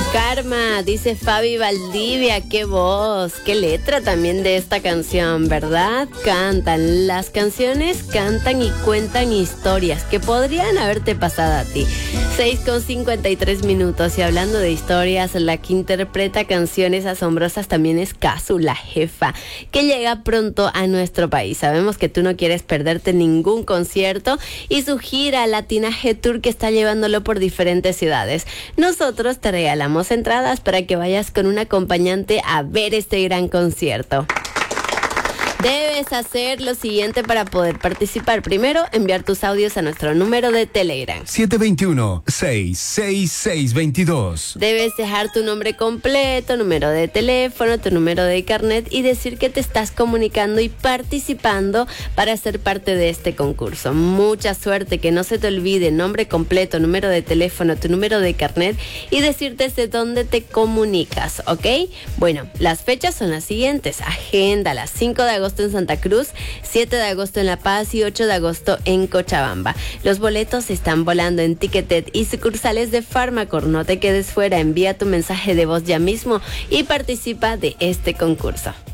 Karma, dice Fabi Valdivia, qué voz, qué letra también de esta canción, ¿verdad? Cantan, las canciones cantan y cuentan historias que podrían haberte pasado a ti. 6:53 y hablando de historias, la que interpreta canciones asombrosas también es Cazzu, la jefa, que llega pronto a nuestro país. Sabemos que tú no quieres perderte ningún concierto y su gira Latinaje Tour que está llevándolo por diferentes ciudades. Nosotros te regalamos entradas para que vayas con un acompañante a ver este gran concierto. Debes hacer lo siguiente para poder participar. Primero, enviar tus audios a nuestro número de Telegram. 721-66622. Debes dejar tu nombre completo, número de teléfono, tu número de carnet y decir que te estás comunicando y participando para ser parte de este concurso. Mucha suerte, que no se te olvide nombre completo, número de teléfono, tu número de carnet y decirte desde dónde te comunicas, ¿ok? Bueno, las fechas son las siguientes. Agéndalas: 5 de agosto en Santa Cruz, 7 de agosto en La Paz y 8 de agosto en Cochabamba. Los boletos están volando en Ticketed y sucursales de Farmacor. No te quedes fuera, envía tu mensaje de voz ya mismo y participa de este concurso.